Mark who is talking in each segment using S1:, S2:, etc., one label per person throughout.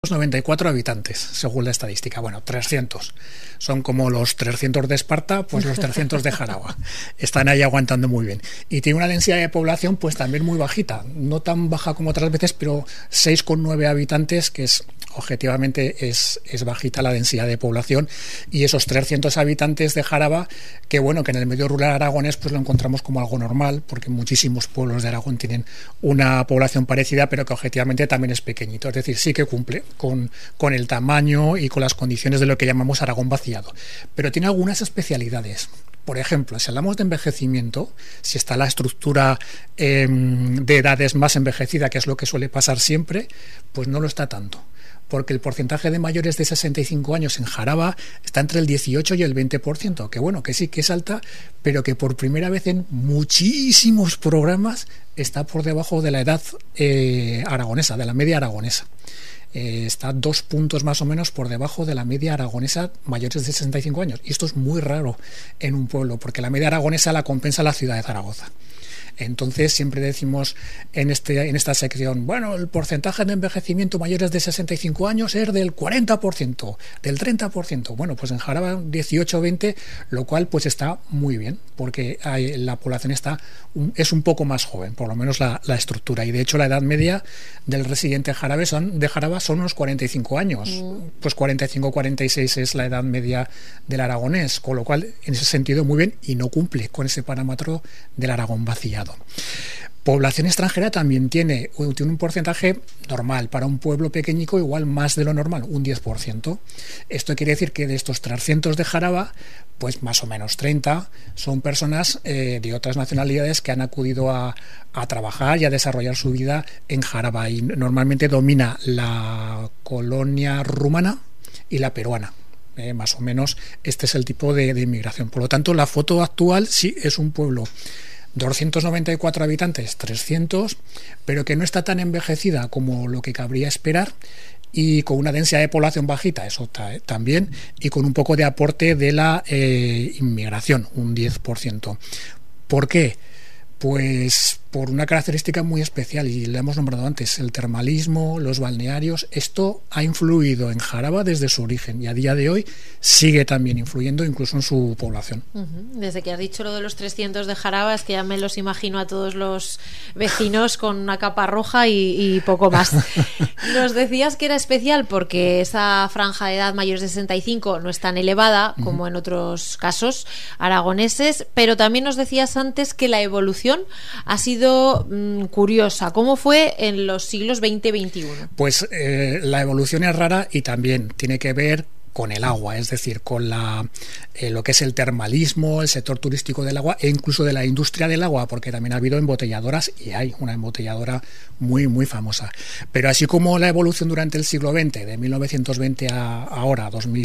S1: 94 habitantes, según la estadística. Bueno, 300. Son como los 300 de Esparta, pues los 300 de Jaraba. Están ahí aguantando muy bien. Y tiene una densidad de población pues también muy bajita. No tan baja como otras veces, pero 6,9 habitantes, que es objetivamente es bajita la densidad de población. Y esos 300 habitantes de Jaraba, que bueno, que en el medio rural aragonés pues lo encontramos como algo normal, porque muchísimos pueblos de Aragón tienen una población parecida, pero que objetivamente también es pequeñito. Es decir, sí que cumple con el tamaño y con las condiciones de lo que llamamos Aragón vaciado. Pero tiene algunas especialidades. Por ejemplo, si hablamos de envejecimiento, si está la estructura de edades más envejecida, que es lo que suele pasar siempre, pues no lo está tanto. Porque el porcentaje de mayores de 65 años en Jaraba está entre el 18 y el 20%, que bueno, que sí que es alta, pero que por primera vez en muchísimos programas está por debajo de la edad aragonesa, de la media aragonesa. Está 2 puntos más o menos por debajo de la media aragonesa mayores de 65 años. Y esto es muy raro en un pueblo, porque la media aragonesa la compensa la ciudad de Zaragoza. Entonces siempre decimos en esta sección, bueno, el porcentaje de envejecimiento mayores de 65 años es del 40%, del 30%. Bueno, pues en Jaraba 18-20, lo cual pues está muy bien, porque la población es un poco más joven, por lo menos la estructura. Y de hecho la edad media del residente de Jaraba son unos 45 años. Pues 45-46 es la edad media del aragonés, con lo cual en ese sentido muy bien y no cumple con ese parámetro del Aragón vaciado. Población extranjera también tiene un porcentaje normal para un pueblo pequeñico, igual más de lo normal, un 10%. Esto quiere decir que de estos 300 de Jaraba, pues más o menos 30 son personas de otras nacionalidades que han acudido a trabajar y a desarrollar su vida en Jaraba, y normalmente domina la colonia rumana y la peruana. Más o menos este es el tipo de inmigración. Por lo tanto, la foto actual sí es un pueblo 294 habitantes, 300, pero que no está tan envejecida como lo que cabría esperar, y con una densidad de población bajita, eso también, y con un poco de aporte de la inmigración, un 10%. ¿Por qué? Pues por una característica muy especial, y la hemos nombrado antes, el termalismo, los balnearios. Esto ha influido en Jaraba desde su origen y a día de hoy sigue también influyendo incluso en su población.
S2: Desde que has dicho lo de los 300 de Jaraba, es que ya me los imagino a todos los vecinos con una capa roja y poco más. Nos decías que era especial porque esa franja de edad mayores de 65 no es tan elevada como en otros casos aragoneses, pero también nos decías antes que la evolución ha sido curiosa. ¿Cómo fue en los siglos XX y XXI?
S1: Pues la evolución es rara y también tiene que ver con el agua, es decir, con lo que es el termalismo, el sector turístico del agua e incluso de la industria del agua, porque también ha habido embotelladoras y hay una embotelladora muy, muy famosa. Pero así como la evolución durante el siglo XX, de 1920 a ahora,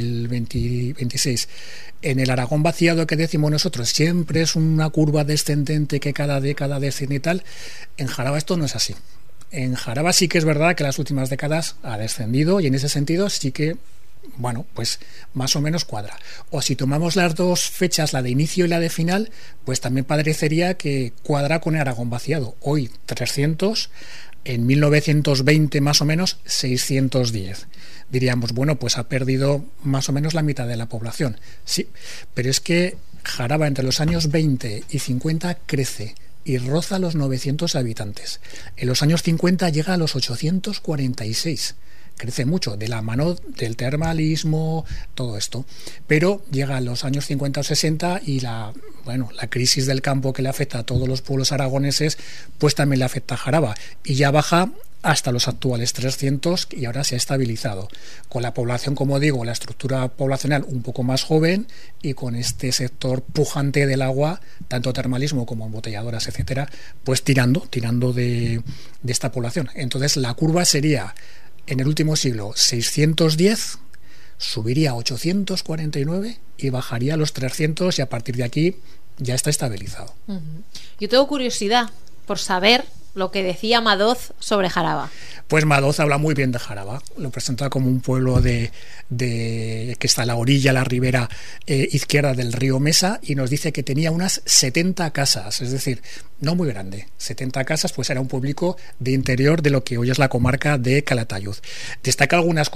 S1: 2026, en el Aragón vaciado que decimos nosotros, siempre es una curva descendente que cada década desciende y tal, en Jaraba esto no es así. En Jaraba sí que es verdad que en las últimas décadas ha descendido y en ese sentido sí que bueno, pues más o menos cuadra. O si tomamos las dos fechas, la de inicio y la de final, pues también parecería que cuadra con el Aragón vaciado. Hoy 300, en 1920 más o menos 610. Diríamos, bueno, pues ha perdido más o menos la mitad de la población. Sí, pero es que Jaraba entre los años 20 y 50 crece y roza los 900 habitantes. En los años 50 llega a los 846. Crece mucho de la mano del termalismo, todo esto, pero llega a los años 50 o 60 y la crisis del campo que le afecta a todos los pueblos aragoneses, pues también le afecta a Jaraba y ya baja hasta los actuales 300 y ahora se ha estabilizado, con la población, como digo, la estructura poblacional un poco más joven y con este sector pujante del agua, tanto termalismo como embotelladoras, etcétera, pues tirando de esta población. Entonces la curva sería en el último siglo 610, subiría a 849 y bajaría a los 300 y a partir de aquí ya está estabilizado.
S2: Yo tengo curiosidad por saber lo que decía Madoz sobre Jaraba.
S1: Pues Madoz habla muy bien de Jaraba, lo presenta como un pueblo que está a la orilla, a la ribera izquierda del río Mesa, y nos dice que tenía unas 70 casas, es decir, no muy grande, 70 casas, pues era un pueblico de interior de lo que hoy es la comarca de Calatayud. Destaca algunas